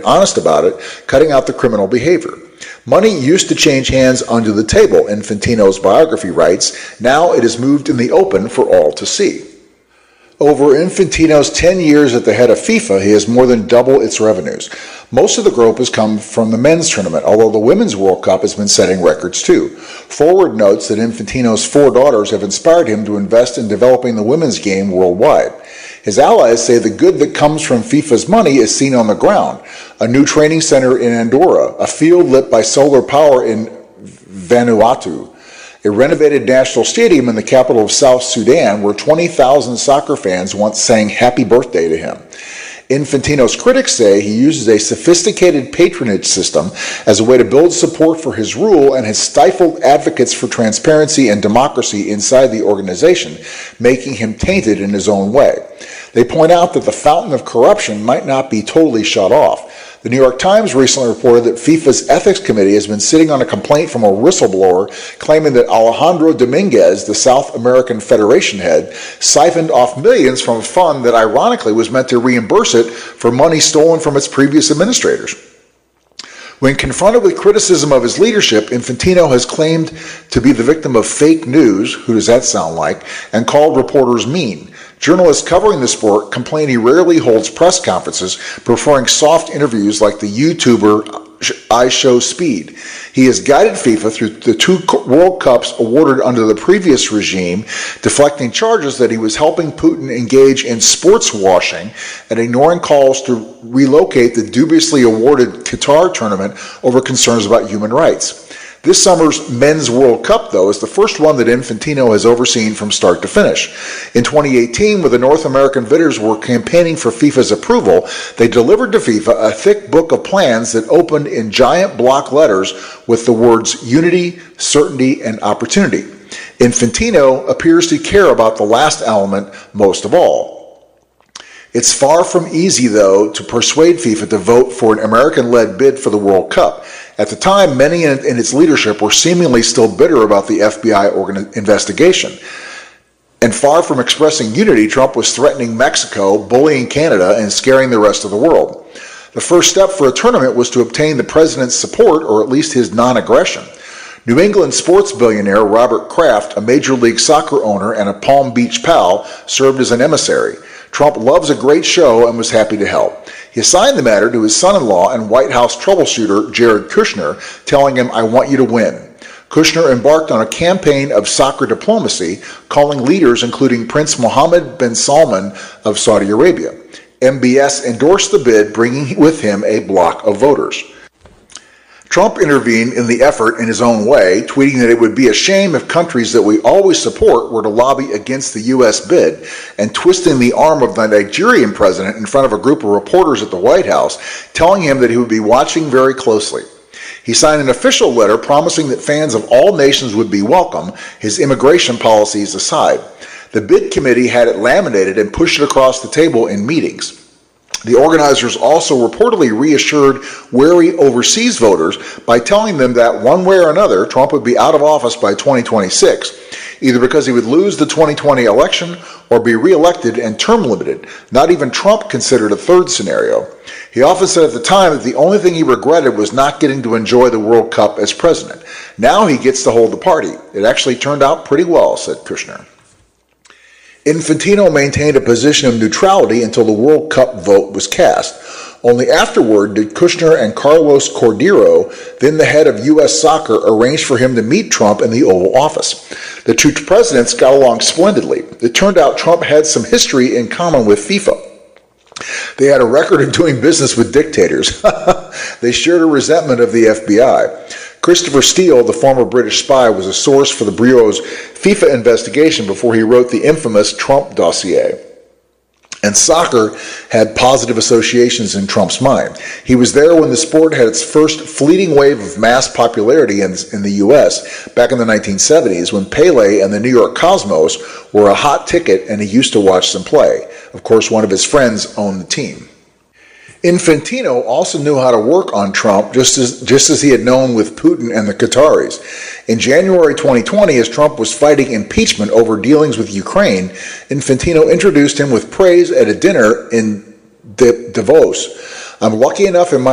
honest about it, cutting out the criminal behavior. Money used to change hands under the table, Infantino's biography writes. Now it is moved in the open for all to see. Over Infantino's 10 years at the head of FIFA, he has more than doubled its revenues. Most of the growth has come from the men's tournament, although the Women's World Cup has been setting records too. Forward notes that Infantino's 4 daughters have inspired him to invest in developing the women's game worldwide. His allies say the good that comes from FIFA's money is seen on the ground. A new training center in Andorra, a field lit by solar power in Vanuatu, a renovated national stadium in the capital of South Sudan where 20,000 soccer fans once sang happy birthday to him. Infantino's critics say he uses a sophisticated patronage system as a way to build support for his rule and has stifled advocates for transparency and democracy inside the organization, making him tainted in his own way. They point out that the fountain of corruption might not be totally shut off. The New York Times recently reported that FIFA's ethics committee has been sitting on a complaint from a whistleblower claiming that Alejandro Dominguez, the South American Federation head, siphoned off millions from a fund that ironically was meant to reimburse it for money stolen from its previous administrators. When confronted with criticism of his leadership, Infantino has claimed to be the victim of fake news, who does that sound like, and called reporters mean. Journalists covering the sport complain he rarely holds press conferences, preferring soft interviews like the YouTuber I Show Speed. He has guided FIFA through the 2 World Cups awarded under the previous regime, deflecting charges that he was helping Putin engage in sports washing and ignoring calls to relocate the dubiously awarded Qatar tournament over concerns about human rights. This summer's Men's World Cup, though, is the first one that Infantino has overseen from start to finish. In 2018, when the North American bidders were campaigning for FIFA's approval, they delivered to FIFA a thick book of plans that opened in giant block letters with the words unity, certainty, and opportunity. Infantino appears to care about the last element most of all. It's far from easy, though, to persuade FIFA to vote for an American-led bid for the World Cup. At the time, many in its leadership were seemingly still bitter about the FBI investigation. And far from expressing unity, Trump was threatening Mexico, bullying Canada, and scaring the rest of the world. The first step for a tournament was to obtain the president's support, or at least his non-aggression. New England sports billionaire Robert Kraft, a Major League Soccer owner and a Palm Beach pal, served as an emissary. Trump loves a great show and was happy to help. He assigned the matter to his son-in-law and White House troubleshooter Jared Kushner, telling him, "I want you to win." Kushner embarked on a campaign of soccer diplomacy, calling leaders including Prince Mohammed bin Salman of Saudi Arabia. MBS endorsed the bid, bringing with him a block of voters. Trump intervened in the effort in his own way, tweeting that it would be a shame if countries that we always support were to lobby against the U.S. bid, and twisting the arm of the Nigerian president in front of a group of reporters at the White House, telling him that he would be watching very closely. He signed an official letter promising that fans of all nations would be welcome, his immigration policies aside. The bid committee had it laminated and pushed it across the table in meetings. The organizers also reportedly reassured wary overseas voters by telling them that one way or another, Trump would be out of office by 2026, either because he would lose the 2020 election or be reelected and term limited. Not even Trump considered a third scenario. He often said at the time that the only thing he regretted was not getting to enjoy the World Cup as president. Now he gets to hold the party. It actually turned out pretty well, said Kushner. Infantino maintained a position of neutrality until the World Cup vote was cast. Only afterward did Kushner and Carlos Cordero, then the head of U.S. Soccer, arrange for him to meet Trump in the Oval Office. The two presidents got along splendidly. It turned out Trump had some history in common with FIFA. They had a record of doing business with dictators. They shared a resentment of the FBI. Christopher Steele, the former British spy, was a source for the Bureau's FIFA investigation before he wrote the infamous Trump dossier. And soccer had positive associations in Trump's mind. He was there when the sport had its first fleeting wave of mass popularity in the U.S. back in the 1970s, when Pele and the New York Cosmos were a hot ticket and he used to watch them play. Of course, one of his friends owned the team. Infantino also knew how to work on Trump, just as he had known with Putin and the Qataris. In January 2020, as Trump was fighting impeachment over dealings with Ukraine, Infantino introduced him with praise at a dinner in Davos. "I'm lucky enough in my